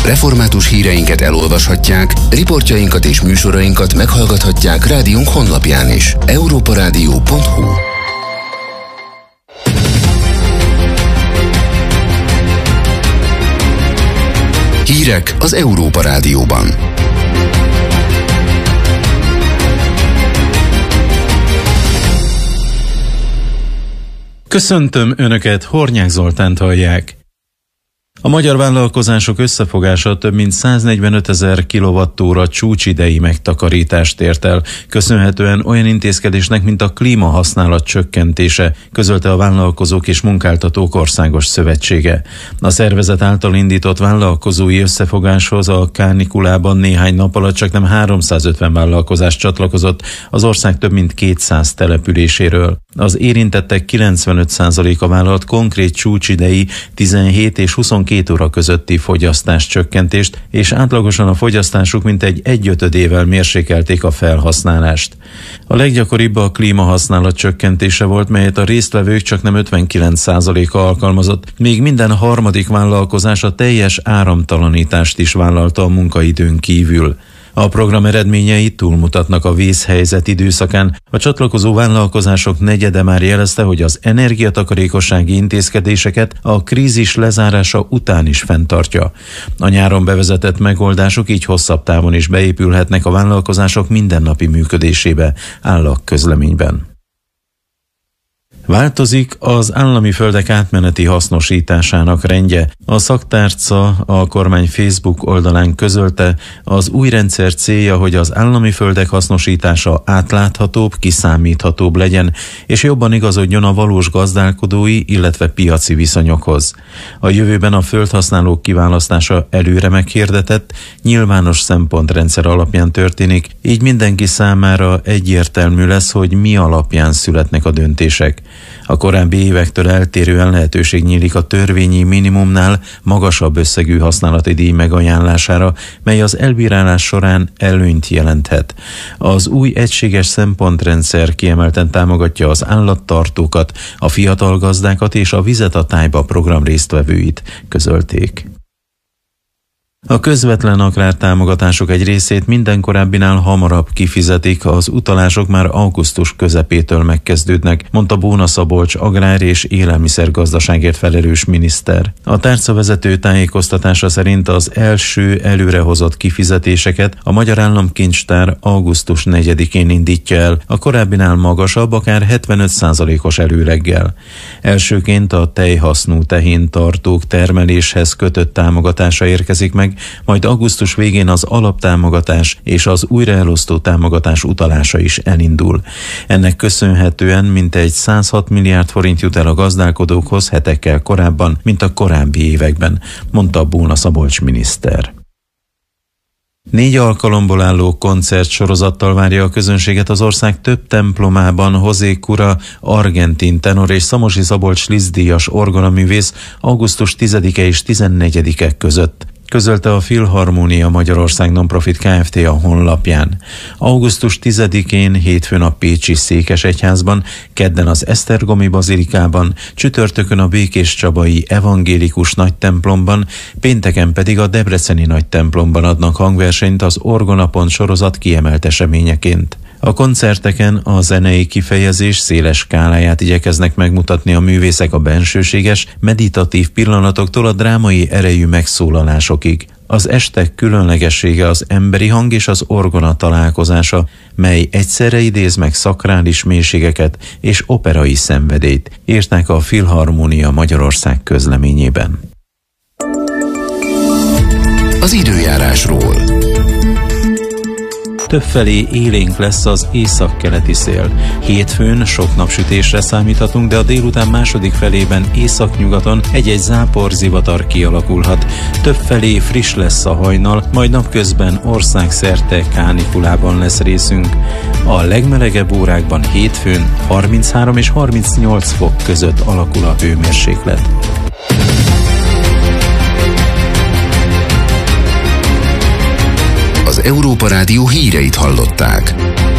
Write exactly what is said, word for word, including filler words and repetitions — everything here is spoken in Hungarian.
Református híreinket elolvashatják, riportjainkat és műsorainkat meghallgathatják rádiónk honlapján is. európarádió pont hu. Hírek az Európa Rádióban. Köszöntöm Önöket, Hornyák Zoltánt hallják. A magyar vállalkozások összefogása több mint száznegyvenöt ezer kilovattóra csúcsidei megtakarítást ért el, köszönhetően olyan intézkedésnek, mint a klímahasználat csökkentése, közölte a Vállalkozók és Munkáltatók Országos Szövetsége. A szervezet által indított vállalkozói összefogáshoz a kánikulában néhány nap alatt csaknem háromszázötven vállalkozás csatlakozott az ország több mint kétszáz településéről. Az érintettek kilencvenöt százaléka vállalt konkrét csúcsidei tizenhét és huszonkét óra közötti fogyasztás csökkentést, és átlagosan a fogyasztásuk mintegy egyötödével mérsékelték a felhasználást. A leggyakoribb a klímahasználat csökkentése volt, melyet a résztvevők csaknem ötvenkilenc százaléka alkalmazott, míg minden harmadik vállalkozás a teljes áramtalanítást is vállalta a munkaidőn kívül. A program eredményei túlmutatnak a vészhelyzet időszakán. A csatlakozó vállalkozások negyede már jelezte, hogy az energiatakarékossági intézkedéseket a krízis lezárása után is fenntartja. A nyáron bevezetett megoldások így hosszabb távon is beépülhetnek a vállalkozások mindennapi működésébe, áll a közleményben. Változik az állami földek átmeneti hasznosításának rendje. A szaktárca a kormány Facebook oldalán közölte, az új rendszer célja, hogy az állami földek hasznosítása átláthatóbb, kiszámíthatóbb legyen, és jobban igazodjon a valós gazdálkodói, illetve piaci viszonyokhoz. A jövőben a földhasználók kiválasztása előre meghirdetett, nyilvános szempontrendszer alapján történik, így mindenki számára egyértelmű lesz, hogy mi alapján születnek a döntések. A korábbi évektől eltérően lehetőség nyílik a törvényi minimumnál magasabb összegű használati díj megajánlására, mely az elbírálás során előnyt jelenthet. Az új egységes szempontrendszer kiemelten támogatja az állattartókat, a fiatal gazdákat és a Vizet a tájba program résztvevőit, közölték. A közvetlen agrártámogatások egy részét minden korábbinál hamarabb kifizetik, az utalások már augusztus közepétől megkezdődnek, mondta Bóna Szabolcs agrár- és élelmiszergazdaságért felelős miniszter. A tárcavezető tájékoztatása szerint az első előrehozott kifizetéseket a Magyar Államkincstár augusztus negyedikén indítja el, a korábbinál magasabb, akár hetvenöt százalékos előleggel. Elsőként a tejhasznú tehéntartók termeléshez kötött támogatása érkezik meg, majd augusztus végén az alaptámogatás és az újraelosztó támogatás utalása is elindul. Ennek köszönhetően mintegy száz hat milliárd forint jut el a gazdálkodókhoz hetekkel korábban, mint a korábbi években, mondta Bóna Szabolcs miniszter. Négy alkalomból álló koncertsorozattal várja a közönséget az ország több templomában José Cura, argentin tenor és Szamosi Szabolcs Liszt-díjas orgonaművész augusztus tizedike és tizennegyedike között, közölte a Filharmónia Magyarország Nonprofit Kft. A honlapján. augusztus tizedikén hétfőn a pécsi Székesegyházban, kedden az Esztergomi Bazilikában, csütörtökön a Békéscsabai Evangélikus Nagytemplomban, pénteken pedig a Debreceni Nagytemplomban adnak hangversenyt az Orgonapont sorozat kiemelt eseményeként. A koncerteken a zenei kifejezés széles skáláját igyekeznek megmutatni a művészek a bensőséges, meditatív pillanatoktól a drámai erejű megszólalásokig. Az estek különlegessége az emberi hang és az orgona találkozása, mely egyszerre idéz meg szakrális mélységeket és operai szenvedélyt, írták a Filharmónia Magyarország közleményében. Az időjárásról. Többfelé élénk lesz az északkeleti szél. Hétfőn sok napsütésre számíthatunk, de a délután második felében északnyugaton egy-egy záporzivatar kialakulhat. Többfelé friss lesz a hajnal, majd napközben országszerte kánikulában lesz részünk. A legmelegebb órákban hétfőn harminchárom és harmincnyolc fok között alakul a hőmérséklet. Az Európa Rádió híreit hallották.